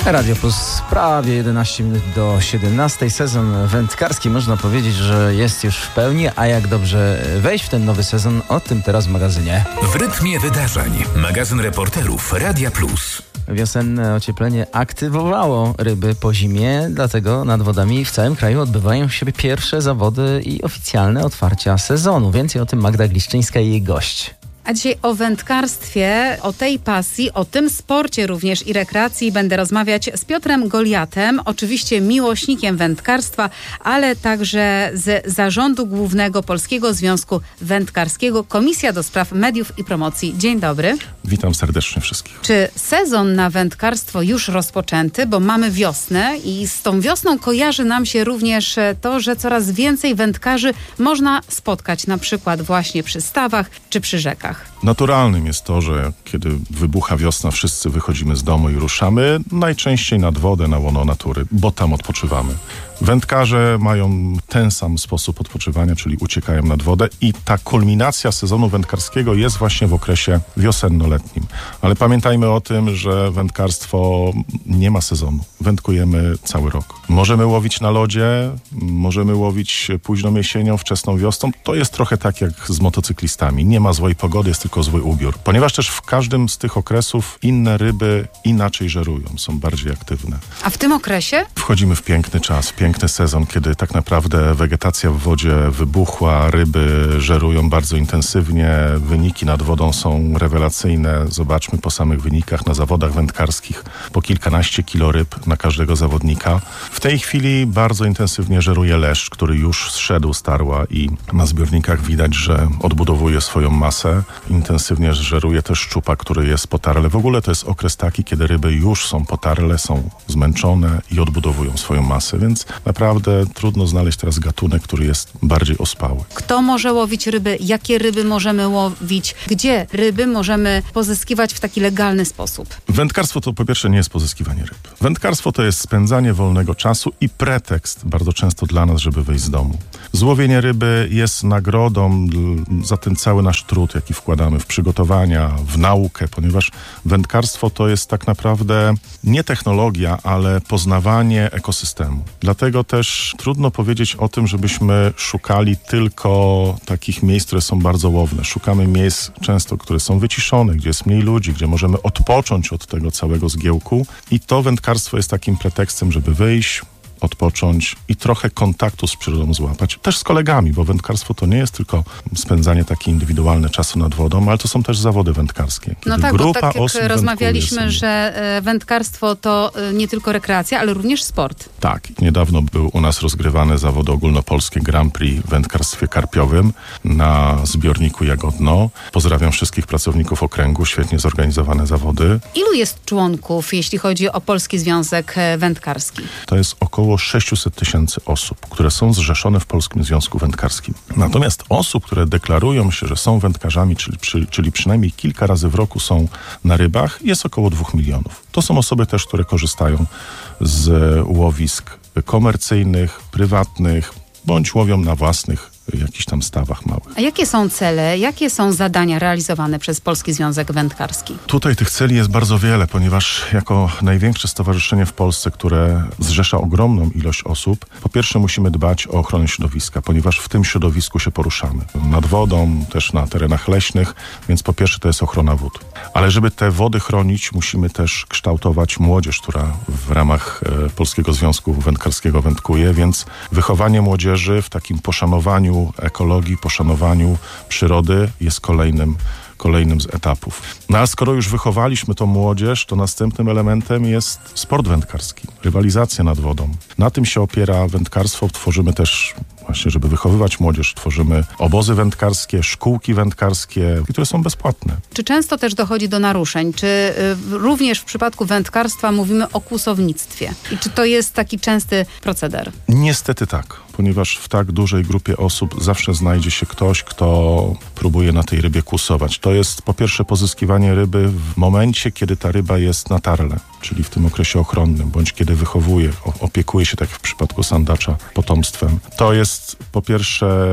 Radio Plus, prawie 11 minut do 17. Sezon wędkarski można powiedzieć, że jest już w pełni, a jak dobrze wejść w ten nowy sezon, o tym teraz w magazynie. W rytmie wydarzeń. Magazyn reporterów Radia Plus. Wiosenne ocieplenie aktywowało ryby po zimie, dlatego nad wodami w całym kraju odbywają się pierwsze zawody i oficjalne otwarcia sezonu. Więcej o tym Magda Gliszczyńska i jej gość. A dzisiaj o wędkarstwie, o tej pasji, o tym sporcie również i rekreacji będę rozmawiać z Piotrem Goliatem, oczywiście miłośnikiem wędkarstwa, ale także z Zarządu Głównego Polskiego Związku Wędkarskiego, Komisja do Spraw Mediów i Promocji. Dzień dobry. Witam serdecznie wszystkich. Czy sezon na wędkarstwo już rozpoczęty, bo mamy wiosnę i z tą wiosną kojarzy nam się również to, że coraz więcej wędkarzy można spotkać na przykład właśnie przy stawach czy przy rzekach? Naturalnym jest to, że kiedy wybucha wiosna, wszyscy wychodzimy z domu i ruszamy, najczęściej nad wodę, na łono natury, bo tam odpoczywamy. Wędkarze mają ten sam sposób odpoczywania, czyli uciekają nad wodę i ta kulminacja sezonu wędkarskiego jest właśnie w okresie wiosenno-letnim. Ale pamiętajmy o tym, że wędkarstwo nie ma sezonu. Wędkujemy cały rok. Możemy łowić na lodzie, możemy łowić późną jesienią, wczesną wiosną. To jest trochę tak jak z motocyklistami. Nie ma złej pogody, jest tylko zły ubiór. Ponieważ też w każdym z tych okresów inne ryby inaczej żerują, są bardziej aktywne. A w tym okresie? Wchodzimy w piękny czas, piękny sezon, kiedy tak naprawdę wegetacja w wodzie wybuchła, ryby żerują bardzo intensywnie, wyniki nad wodą są rewelacyjne. Zobaczmy po samych wynikach na zawodach wędkarskich po kilkanaście kilo ryb na każdego zawodnika. W tej chwili bardzo intensywnie żeruje leszcz, który już zszedł z tarła i na zbiornikach widać, że odbudowuje swoją masę. Intensywnie żeruje też szczupak, który jest po tarle. W ogóle to jest okres taki, kiedy ryby już są po tarle, są zmęczone i odbudowują swoją masę, więc naprawdę trudno znaleźć teraz gatunek, który jest bardziej ospały. Kto może łowić ryby? Jakie ryby możemy łowić? Gdzie ryby możemy pozyskiwać w taki legalny sposób? Wędkarstwo to po pierwsze nie jest pozyskiwanie ryb. Wędkarstwo to jest spędzanie wolnego czasu i pretekst bardzo często dla nas, żeby wyjść z domu. Złowienie ryby jest nagrodą za ten cały nasz trud, jaki wkładamy w przygotowania, w naukę, ponieważ wędkarstwo to jest tak naprawdę nie technologia, ale poznawanie ekosystemu. Dlatego też trudno powiedzieć o tym, żebyśmy szukali tylko takich miejsc, które są bardzo łowne. Szukamy miejsc często, które są wyciszone, gdzie jest mniej ludzi, gdzie możemy odpocząć od tego całego zgiełku i to wędkarstwo jest takim pretekstem, żeby wyjść, odpocząć i trochę kontaktu z przyrodą złapać. Też z kolegami, bo wędkarstwo to nie jest tylko spędzanie takie indywidualne czasu nad wodą, ale to są też zawody wędkarskie. No tak, bo tak jak rozmawialiśmy, że wędkarstwo to nie tylko rekreacja, ale również sport. Tak. Niedawno był u nas rozgrywane zawody ogólnopolskie Grand Prix w wędkarstwie karpiowym na zbiorniku Jagodno. Pozdrawiam wszystkich pracowników okręgu, świetnie zorganizowane zawody. Ilu jest członków, jeśli chodzi o Polski Związek Wędkarski? To jest około 600 000 osób, które są zrzeszone w Polskim Związku Wędkarskim. Natomiast osób, które deklarują się, że są wędkarzami, czyli przynajmniej kilka razy w roku są na rybach, jest około 2 milionów. To są osoby też, które korzystają z łowisk komercyjnych, prywatnych, bądź łowią na własnych jakichś tam stawach małych. A jakie są cele, jakie są zadania realizowane przez Polski Związek Wędkarski? Tutaj tych celi jest bardzo wiele, ponieważ jako największe stowarzyszenie w Polsce, które zrzesza ogromną ilość osób, po pierwsze musimy dbać o ochronę środowiska, ponieważ w tym środowisku się poruszamy. Nad wodą, też na terenach leśnych, więc po pierwsze to jest ochrona wód. Ale żeby te wody chronić, musimy też kształtować młodzież, która w ramach Polskiego Związku Wędkarskiego wędkuje, więc wychowanie młodzieży w takim poszanowaniu ekologii, poszanowaniu przyrody jest kolejnym z etapów. No a skoro już wychowaliśmy tą młodzież, to następnym elementem jest sport wędkarski, rywalizacja nad wodą. Na tym się opiera wędkarstwo. Tworzymy też właśnie, żeby wychowywać młodzież, tworzymy obozy wędkarskie, szkółki wędkarskie, które są bezpłatne. Czy często też dochodzi do naruszeń? Czy również w przypadku wędkarstwa mówimy o kłusownictwie? I czy to jest taki częsty proceder? Niestety tak, ponieważ w tak dużej grupie osób zawsze znajdzie się ktoś, kto próbuje na tej rybie kłusować. To jest po pierwsze pozyskiwanie ryby w momencie, kiedy ta ryba jest na tarle, czyli w tym okresie ochronnym, bądź kiedy wychowuje, opiekuje się, tak jak w przypadku sandacza, potomstwem. To jest po pierwsze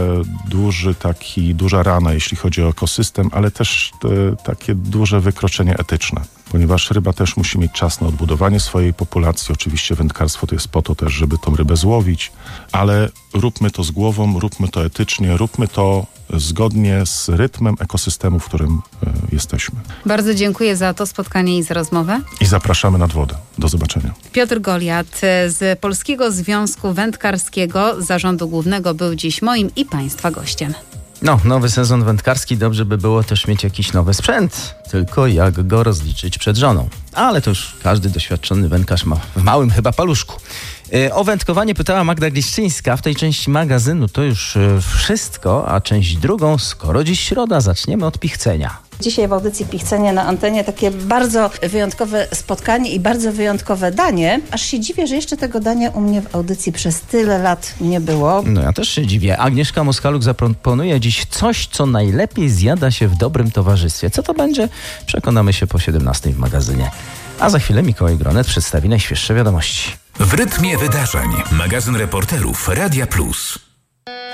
duża rana, jeśli chodzi o ekosystem, ale też takie duże wykroczenie etyczne. ponieważ ryba też musi mieć czas na odbudowanie swojej populacji. Oczywiście wędkarstwo to jest po to też, żeby tą rybę złowić, ale róbmy to z głową, róbmy to etycznie, róbmy to zgodnie z rytmem ekosystemu, w którym jesteśmy. Bardzo dziękuję za to spotkanie i za rozmowę. I zapraszamy nad wodę. Do zobaczenia. Piotr Goliat z Polskiego Związku Wędkarskiego Zarządu Głównego był dziś moim i Państwa gościem. No, nowy sezon wędkarski, dobrze by było też mieć jakiś nowy sprzęt, tylko jak go rozliczyć przed żoną. Ale to już każdy doświadczony wędkarz ma w małym chyba paluszku. O wędkowanie pytała Magda Gliszczyńska. W tej części magazynu to już wszystko, a część drugą, skoro dziś środa, zaczniemy od pichcenia. Dzisiaj w audycji Pichcenia na antenie takie bardzo wyjątkowe spotkanie i bardzo wyjątkowe danie. Aż się dziwię, że jeszcze tego dania u mnie w audycji przez tyle lat nie było. No ja też się dziwię. Agnieszka Moskaluk zaproponuje dziś coś, co najlepiej zjada się w dobrym towarzystwie. Co to będzie? Przekonamy się po 17 w magazynie. A za chwilę Mikołaj Gronet przedstawi najświeższe wiadomości. W rytmie wydarzeń. Magazyn reporterów Radia Plus.